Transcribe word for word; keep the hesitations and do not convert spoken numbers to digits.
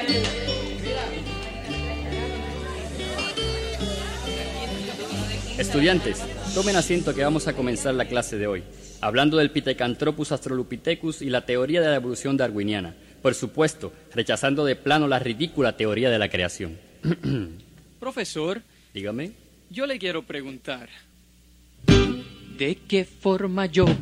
Estudiantes, tomen asiento que vamos a comenzar la clase de hoy, hablando del Pithecanthropus australopithecus y la teoría de la evolución darwiniana. Por supuesto, rechazando de plano la ridícula teoría de la creación. Profesor, dígame. Yo le quiero preguntar, ¿de qué forma yo